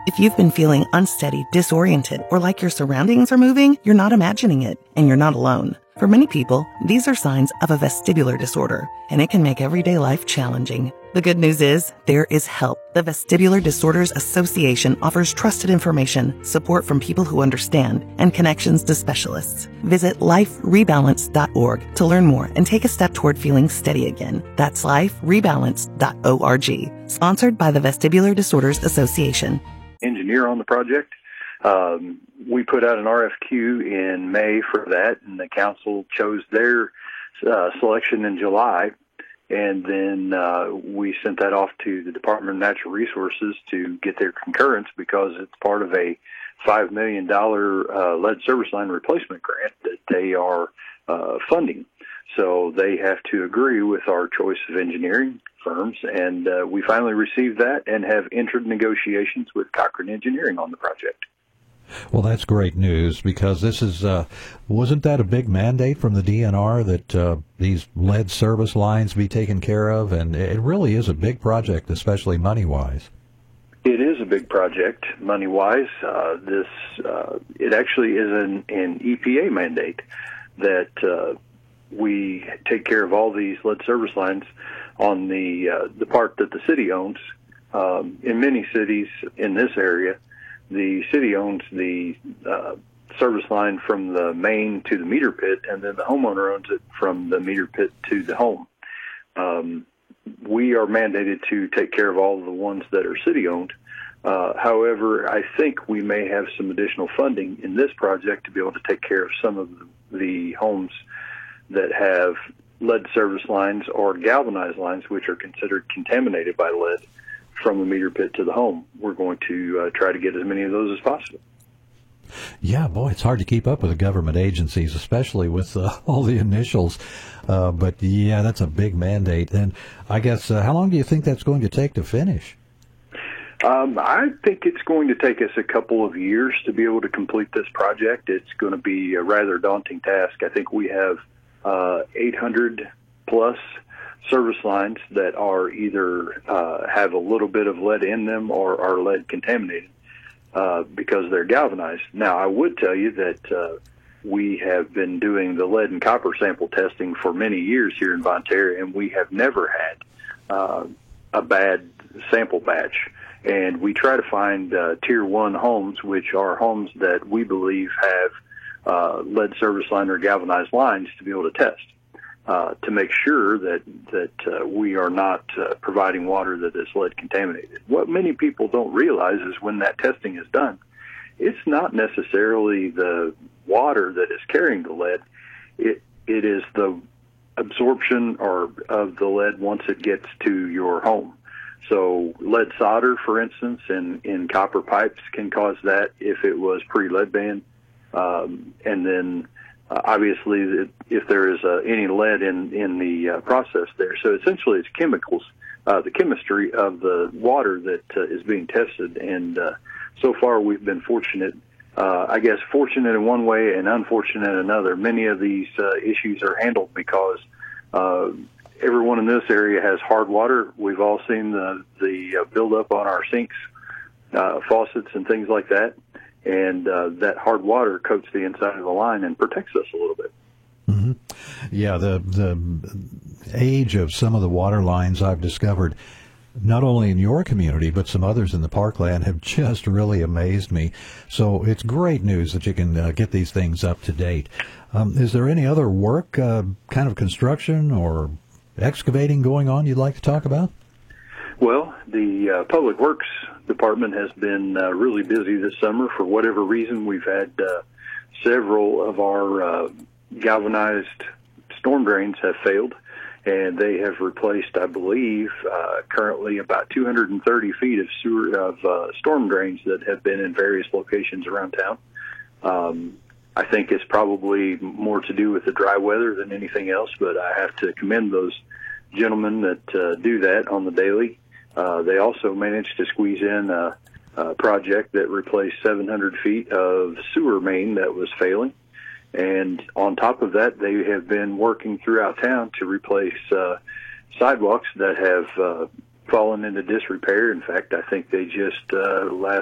If you've been feeling unsteady, disoriented, or like your surroundings are moving, you're not imagining it, and you're not alone. For many people, these are signs of a vestibular disorder, and it can make everyday life challenging. The good news is, there is help. The Vestibular Disorders Association offers trusted information, support from people who understand, and connections to specialists. Visit liferebalance.org to learn more and take a step toward feeling steady again. That's liferebalance.org. Sponsored by the Vestibular Disorders Association. Engineer on the project. We put out an RFQ in May for that, and the council chose their selection in July. And then we sent that off to the Department of Natural Resources to get their concurrence because it's part of a $5 million lead service line replacement grant that they are funding. So they have to agree with our choice of engineering firms, and we finally received that and have entered negotiations with Cochran Engineering on the project. Well, that's great news because this is, wasn't that a big mandate from the DNR that these lead service lines be taken care of? And it really is a big project, especially money-wise. It is a big project, money-wise. It actually is an EPA mandate that we take care of all these lead service lines on the part that the city owns. In many cities in this area, the city owns the service line from the main to the meter pit, and then the homeowner owns it from the meter pit to the home. We are mandated to take care of all of the ones that are city-owned. However, I think we may have some additional funding in this project to be able to take care of some of the homes that have lead service lines or galvanized lines, which are considered contaminated by lead, from the meter pit to the home. We're going to try to get as many of those as possible. Yeah, boy, it's hard to keep up with the government agencies, especially with all the initials. But, yeah, that's a big mandate. And I guess, how long do you think that's going to take to finish? I think it's going to take us a couple of years to be able to complete this project. It's going to be a rather daunting task. I think we have 800-plus service lines that are either have a little bit of lead in them or are lead contaminated because they're galvanized. Now, I would tell you that we have been doing the lead and copper sample testing for many years here in Von Terre, and we have never had a bad sample batch. And we try to find Tier 1 homes, which are homes that we believe have lead service line or galvanized lines to be able to test. To make sure that we are not providing water that is lead contaminated. What many people don't realize is when that testing is done, it's not necessarily the water that is carrying the lead. It is the absorption of the lead once it gets to your home. So lead solder, for instance, in copper pipes can cause that if it was pre-lead banned. And then obviously, if there is any lead in the process there. So essentially it's chemicals, the chemistry of the water that is being tested. And so far we've been fortunate, I guess fortunate in one way and unfortunate in another. Many of these issues are handled because everyone in this area has hard water. We've all seen the buildup on our sinks, faucets, and things like that. And that hard water coats the inside of the line and protects us a little bit. Mm-hmm. Yeah, the age of some of the water lines I've discovered, not only in your community, but some others in the parkland, have just really amazed me. So it's great news that you can get these things up to date. Is there any other work, kind of construction or excavating going on you'd like to talk about? Well, the Public Works Department has been really busy this summer. For whatever reason, we've had several of our galvanized storm drains have failed, and they have replaced, I believe, currently about 230 feet of storm drains that have been in various locations around town. I think it's probably more to do with the dry weather than anything else, but I have to commend those gentlemen that do that on the daily. They also managed to squeeze in a project that replaced 700 feet of sewer main that was failing. And on top of that, they have been working throughout town to replace sidewalks that have fallen into disrepair. In fact, I think they just last